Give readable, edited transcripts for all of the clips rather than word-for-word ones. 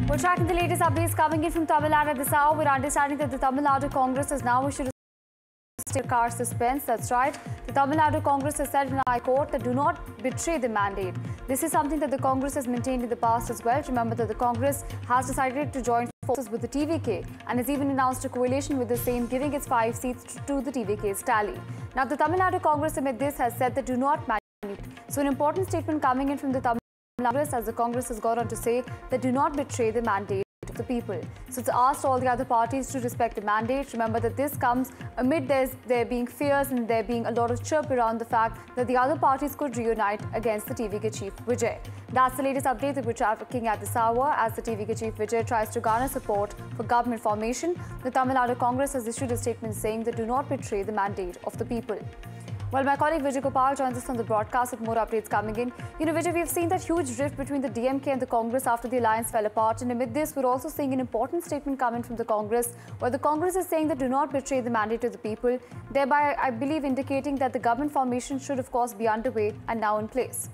We're tracking the latest updates coming in from Tamil Nadu at this hour. We're understanding that the Tamil Nadu Congress has now issued a car suspense. That's right. The Tamil Nadu Congress has said in High Court that do not betray the mandate. This is something that the Congress has maintained in the past as well. Remember that the Congress has decided to join forces with the TVK and has even announced a coalition with the same, giving its 5 seats to the TVK's tally. Now, the Tamil Nadu Congress amid this has said that do not mandate. So, an important statement coming in from the Tamil Congress, as the Congress has gone on to say that do not betray the mandate of the people. So it's asked all the other parties to respect the mandate. Remember that this comes amid there being fears and there being a lot of chirp around the fact that the other parties could reunite against the TVK chief Vijay. That's the latest update that we're tracking at this hour as the TVK chief Vijay tries to garner support for government formation. The Tamil Nadu Congress has issued a statement saying that do not betray the mandate of the people. Well, my colleague Vijay Gopal joins us on the broadcast with more updates coming in. Vijay, we've seen that huge rift between the DMK and the Congress after the alliance fell apart. And amid this, we're also seeing an important statement coming from the Congress, where the Congress is saying that do not betray the mandate of the people, thereby, I believe, indicating that the government formation should, of course, be underway and now in place.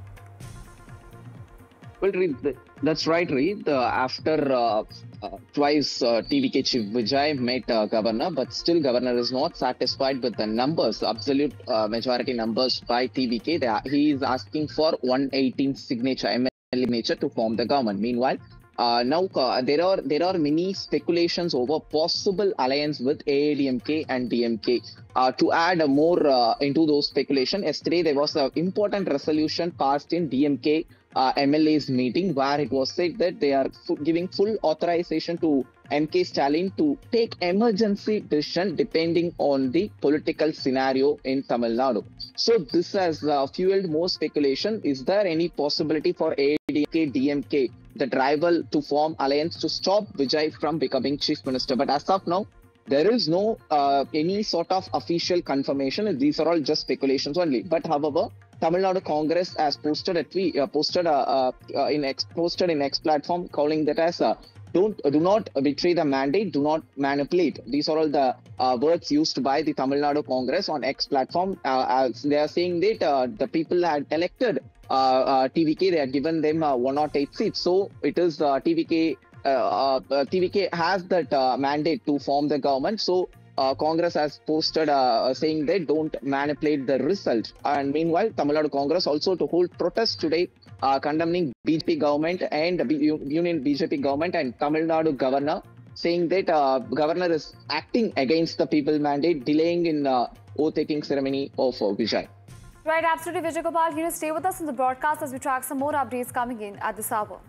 Well, Reed, that's right, Reed. After twice TVK Chief Vijay met Governor, but still Governor is not satisfied with the numbers, absolute majority numbers by TVK. He is asking for 118 signature, MLA signature to form the government. Meanwhile, now there are many speculations over possible alliance with AIADMK and DMK. To add more into those speculations, yesterday there was an important resolution passed in DMK MLA's meeting where it was said that they are giving full authorization to MK Stalin to take emergency decision depending on the political scenario in Tamil Nadu. So this has fueled more speculation. Is there any possibility for AIADMK, DMK, the rival, to form alliance to stop Vijay from becoming chief minister? But as of now, there is no any sort of official confirmation. These are all just speculations only. But however, Tamil Nadu Congress has posted a tweet, posted in X platform calling that as do not betray the mandate, do not manipulate. These are all the words used by the Tamil Nadu Congress on X platform. They are saying that the people had elected TVK, they had given them 108 seats. So it is TVK. TVK has that mandate to form the government. So Congress has posted saying they don't manipulate the result. And meanwhile, Tamil Nadu Congress also to hold protests today condemning BJP government and Union BJP government and Tamil Nadu governor, saying that governor is acting against the people mandate, delaying in oath-taking ceremony of Vijay. Right, absolutely, Vijay Gopal. Stay with us on the broadcast as we track some more updates coming in at this hour.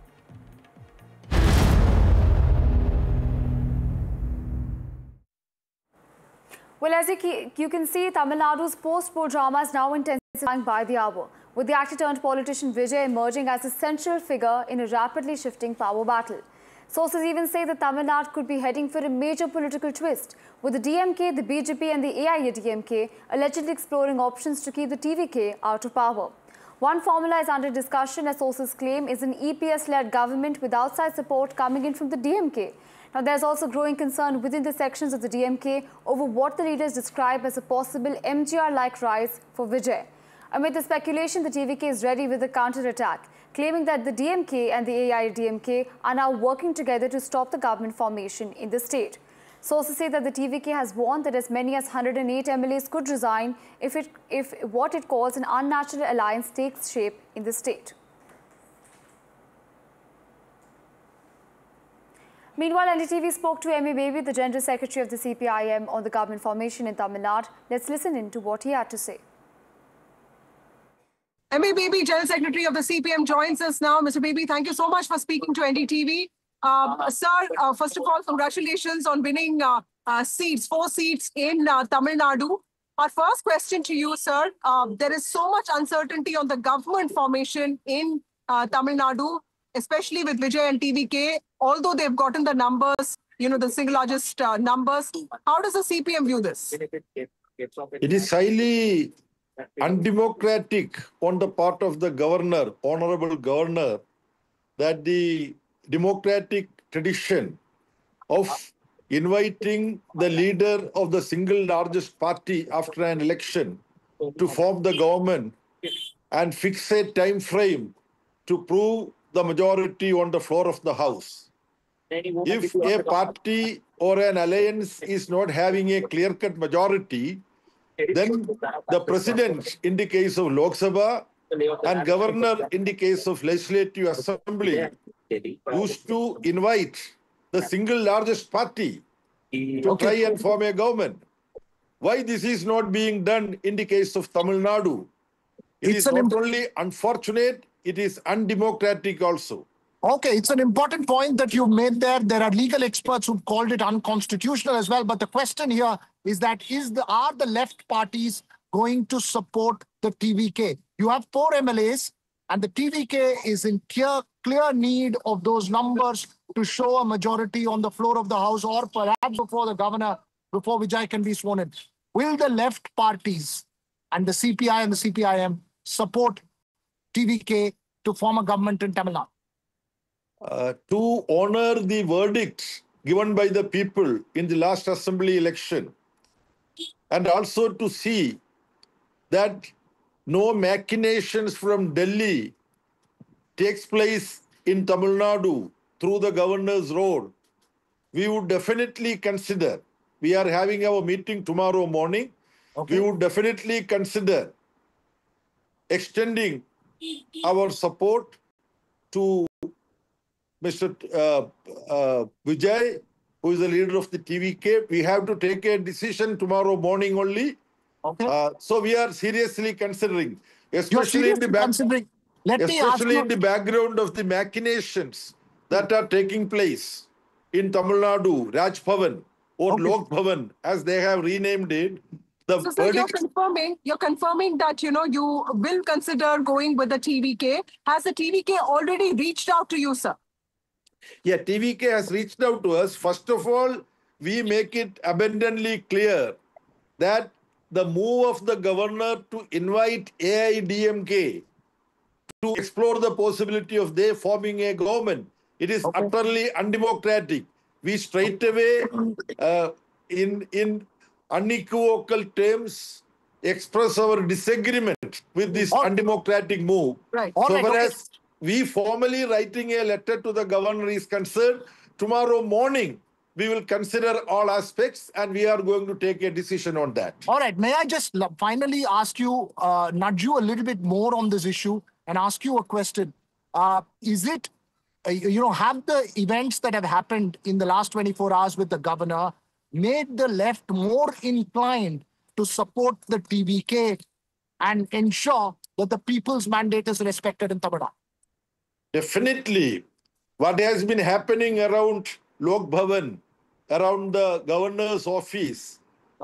Well, as you can see, Tamil Nadu's post-poll drama is now intensifying by the hour, with the actor-turned-politician Vijay emerging as a central figure in a rapidly shifting power battle. Sources even say that Tamil Nadu could be heading for a major political twist, with the DMK, the BJP and the AIADMK allegedly exploring options to keep the TVK out of power. One formula is under discussion, as sources claim, is an EPS-led government with outside support coming in from the DMK. Now, there's also growing concern within the sections of the DMK over what the leaders describe as a possible MGR-like rise for Vijay. Amid the speculation, the TVK is ready with a counter-attack, claiming that the DMK and the AIADMK are now working together to stop the government formation in the state. Sources say that the TVK has warned that as many as 108 MLAs could resign if what it calls an unnatural alliance takes shape in the state. Meanwhile, NDTV spoke to M.A. Baby, the General Secretary of the CPIM, on the government formation in Tamil Nadu. Let's listen in to what he had to say. M.A. Baby, General Secretary of the CPM, joins us now. Mr. Baby, thank you so much for speaking to NDTV. Sir, first of all, congratulations on winning 4 seats in Tamil Nadu. Our first question to you, sir, there is so much uncertainty on the government formation in Tamil Nadu, especially with Vijay and TVK, although they've gotten the numbers, the single largest numbers. How does the CPM view this? It is highly undemocratic on the part of the governor, honorable governor, that the democratic tradition of inviting the leader of the single largest party after an election to form the government and fix a time frame to prove the majority on the floor of the House. If a party or an alliance is not having a clear-cut majority, then the president in the case of Lok Sabha and governor in the case of Legislative Assembly used to invite the single largest party to try and form a government. Why this is not being done in the case of Tamil Nadu? It is not only unfortunate, it is undemocratic also. Okay, it's an important point that you made there. There are legal experts who called it unconstitutional as well. But the question here is that are the left parties going to support the TVK? You have 4 MLAs, and the TVK is in clear need of those numbers to show a majority on the floor of the House, or perhaps before the governor, before Vijay can be sworn in. Will the left parties and the CPI and the CPIM support TVK to form a government in Tamil Nadu? To honor the verdict given by the people in the last assembly election, and also to see that no machinations from Delhi takes place in Tamil Nadu through the governor's road, we would definitely consider, we are having our meeting tomorrow morning, we would definitely consider extending our support to Mr. Vijay, who is the leader of the TVK. We have to take a decision tomorrow morning only. So we are seriously considering, especially in the background of the machinations that are taking place in Tamil Nadu, Raj Bhavan or Lok Bhavan, as they have renamed it. So sir, you're confirming that, you will consider going with the TVK. Has the TVK already reached out to you, sir? Yeah, TVK has reached out to us. First of all, we make it abundantly clear that the move of the governor to invite AIDMK to explore the possibility of they forming a government, it is utterly undemocratic. We straight away, in unequivocal terms, express our disagreement with this undemocratic move. Right. So whereas we formally writing a letter to the governor is concerned, tomorrow morning we will consider all aspects and we are going to take a decision on that. All right. May I just finally ask you, nudge you a little bit more on this issue and ask you a question? Is it, have the events that have happened in the last 24 hours with the governor made the left more inclined to support the TVK and ensure that the people's mandate is respected in Tamil Nadu? Definitely. What has been happening around Lok Bhavan, around the governor's office.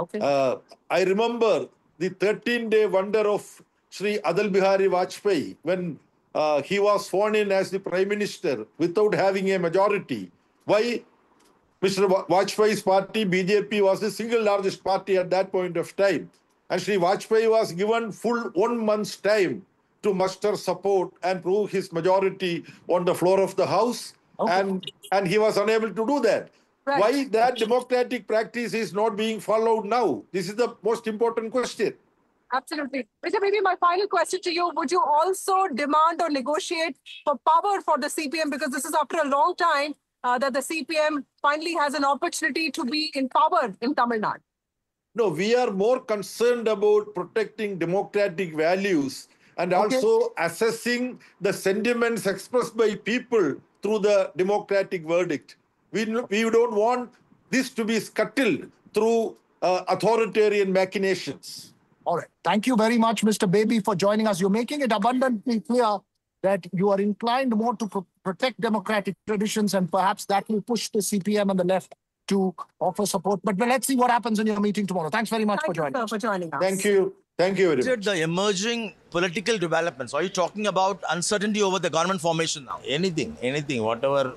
I remember the 13-day wonder of Sri Atal Bihari Vajpayee when he was sworn in as the Prime Minister without having a majority. Why? Mr. Vajpayee's party, BJP, was the single largest party at that point of time. And Sri Vajpayee was given full 1 month's time to muster support and prove his majority on the floor of the House. And he was unable to do that. Right. Why that democratic practice is not being followed now? This is the most important question. Absolutely. Mr. Maybe my final question to you, would you also demand or negotiate for power for the CPM? Because this is after a long time that the CPM finally has an opportunity to be in power in Tamil Nadu. No, we are more concerned about protecting democratic values and also assessing the sentiments expressed by people through the democratic verdict. We don't want this to be scuttled through authoritarian machinations. All right. Thank you very much, Mr. Baby, for joining us. You're making it abundantly clear that you are inclined more to protect democratic traditions, and perhaps that will push the CPM and the left to offer support. But let's see what happens in your meeting tomorrow. Thanks very much for joining us. For joining us. Thank you. Thank you very much. The emerging political developments, are you talking about uncertainty over the government formation now? Anything, whatever,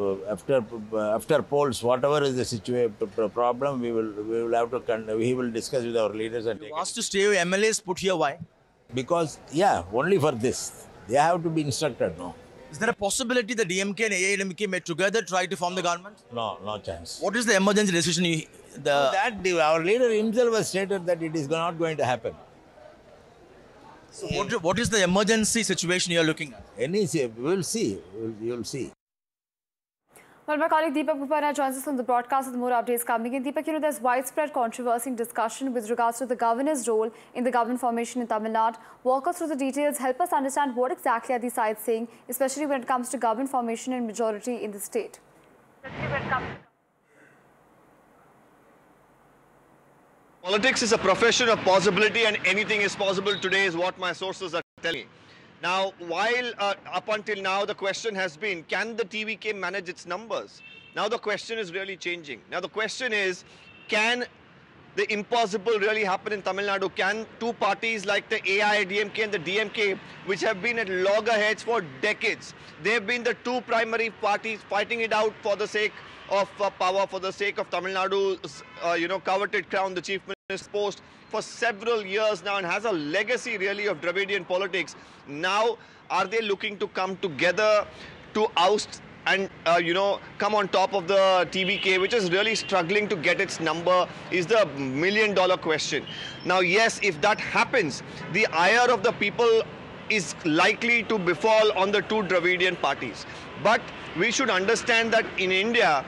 after polls, whatever is the problem, we will have to, we will discuss with our leaders and take it. Asked to stay with MLAs put here, why? Because, only for this. They have to be instructed, no? Is there a possibility the DMK and AIDMK may together try to form the government? No chance. What is the emergency decision? Our leader himself has stated that it is not going to happen. So what is the emergency situation you're looking at? We'll see. You'll see. Well, my colleague Deepak Bupana joins us on the broadcast with more updates coming in. Deepak, there's widespread controversy and discussion with regards to the governor's role in the government formation in Tamil Nadu. Walk us through the details. Help us understand what exactly are these sides saying, especially when it comes to government formation and majority in the state. Politics is a profession of possibility, and anything is possible today is what my sources are telling me. Now, while up until now the question has been, can the TVK manage its numbers? Now the question is really changing. Now the question is, can the impossible really happen in Tamil Nadu? Can two parties like the AIADMK and the DMK, which have been at loggerheads for decades, they've been the two primary parties fighting it out for the sake of power, for the sake of Tamil Nadu's, coveted crown, the chief minister's post, for several years now, and has a legacy really of Dravidian politics. Now, are they looking to come together to oust and, come on top of the TVK, which is really struggling to get its number, is the million-dollar question. Now, yes, if that happens, the ire of the people is likely to befall on the two Dravidian parties. But we should understand that in India,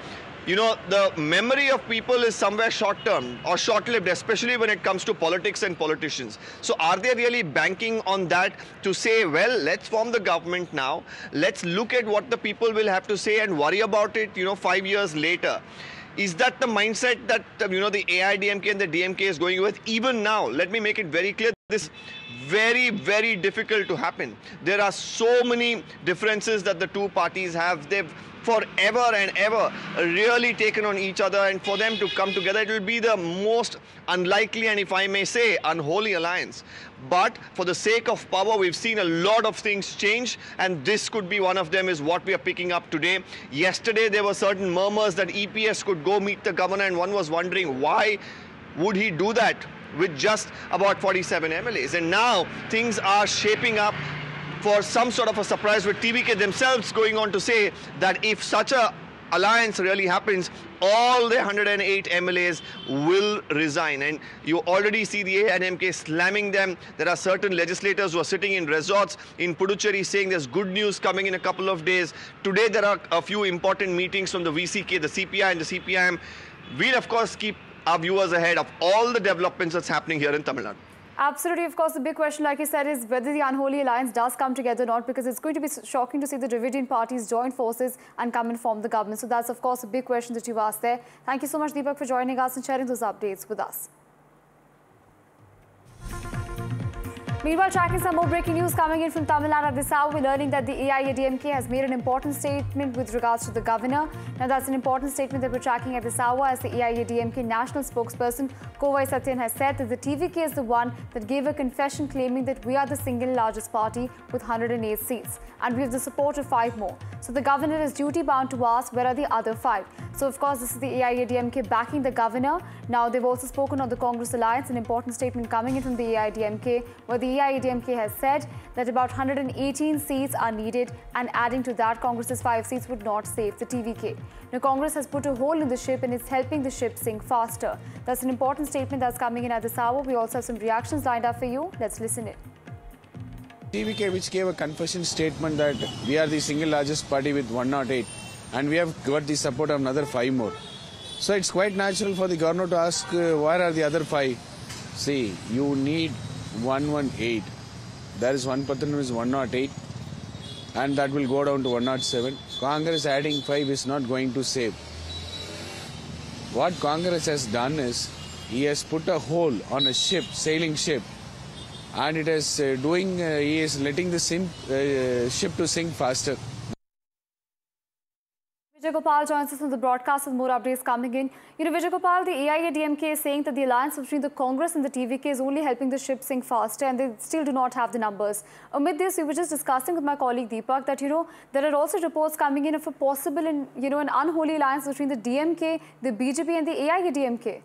the memory of people is somewhere short-term or short-lived, especially when it comes to politics and politicians. So are they really banking on that to say, well, let's form the government now, let's look at what the people will have to say and worry about it, 5 years later? Is that the mindset that, the AIADMK and the DMK is going with? Even now, let me make it very clear, this is very, very difficult to happen. There are so many differences that the two parties have. They've forever and ever really taken on each other, and for them to come together, it will be the most unlikely and, if I may say, unholy alliance. But for the sake of power, we've seen a lot of things change, and this could be one of them, is what we are picking up today. Yesterday, there were certain murmurs that EPS could go meet the governor, and one was wondering why would he do that with just about 47 MLAs. And now things are shaping up for some sort of a surprise, with TVK themselves going on to say that if such a alliance really happens, all the 108 MLAs will resign. And you already see the AIADMK slamming them. There are certain legislators who are sitting in resorts in Puducherry saying there's good news coming in a couple of days. Today there are a few important meetings from the VCK, the CPI and the CPIM. We'll of course keep our viewers ahead of all the developments that's happening here in Tamil Nadu. Absolutely. Of course, the big question, like you said, is whether the unholy alliance does come together or not, because it's going to be shocking to see the Dravidian parties join forces and come and form the government. So that's, of course, a big question that you've asked there. Thank you so much, Deepak, for joining us and sharing those updates with us. Meanwhile, tracking some more breaking news coming in from Tamil Nadu this hour, we're learning that the AIADMK has made an important statement with regards to the governor. Now, that's an important statement that we're tracking at this hour, as the AIADMK national spokesperson Kovai Satyan has said that the TVK is the one that gave a confession claiming that we are the single largest party with 108 seats and we have the support of 5 more. So the governor is duty bound to ask where are the other 5. So of course this is the AIADMK backing the governor. Now they've also spoken on the Congress alliance, an important statement coming in from the AIADMK, where the AIADMK has said that about 118 seats are needed, and adding to that, Congress's 5 seats would not save the TVK. Now Congress has put a hole in the ship and is helping the ship sink faster. That's an important statement that's coming in at this hour. We also have some reactions lined up for you. Let's listen in. TVK, which gave a confession statement that we are the single largest party with 108 and we have got the support of another 5 more. So it's quite natural for the governor to ask where are the other 5. See, you need 118. There is one person who is 108 and that will go down to 107. Congress adding 5 is not going to save. What Congress has done is, he has put a hole on a ship, sailing ship, and it is he is letting the ship to sink faster. Vijay Gopal joins us on the broadcast with more updates coming in. Vijay Gopal, the AIADMK is saying that the alliance between the Congress and the TVK is only helping the ship sink faster, and they still do not have the numbers. Amid this, we were just discussing with my colleague Deepak that, there are also reports coming in of a possible and, an unholy alliance between the DMK, the BJP and the AIADMK.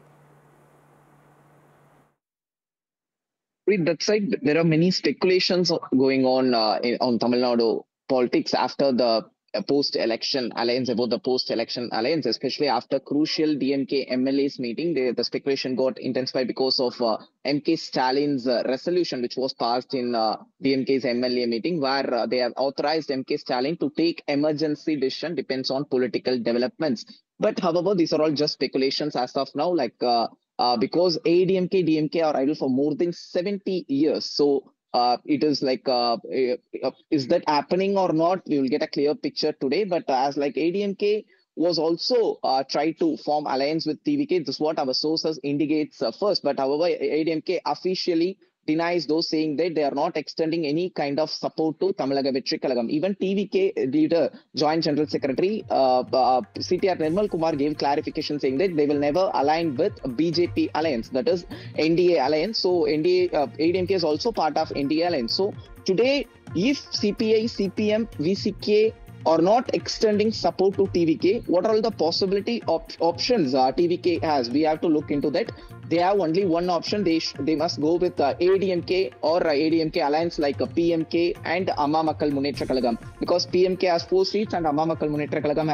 That's right. There are many speculations going on Tamil Nadu politics after the post-election alliance, about the post-election alliance, especially after crucial DMK MLAs meeting. The speculation got intensified because of MK Stalin's resolution, which was passed in DMK's MLA meeting, where they have authorized MK Stalin to take emergency decision, depends on political developments. But however, these are all just speculations as of now, because ADMK, DMK are idle for more than 70 years. So it is is that happening or not? We will get a clear picture today. But as ADMK was also tried to form alliance with TVK, this is what our sources indicates first. But however, ADMK officially denies those, saying that they are not extending any kind of support to Tamilaka Vetri Kalagam. Even TVK leader, Joint General Secretary CTR Nirmal Kumar gave clarification saying that they will never align with BJP alliance, that is NDA alliance. So ADMK is also part of NDA alliance. So today, if CPI, CPM, VCK are not extending support to TVK, what are all the possibility options TVK has? We have to look into that. They have only one option. They must go with ADMK or ADMK alliance like PMK and Amma Makkal Munetra Kalagam, because PMK has 4 seats and Amma Makkal Munetra Kalagam has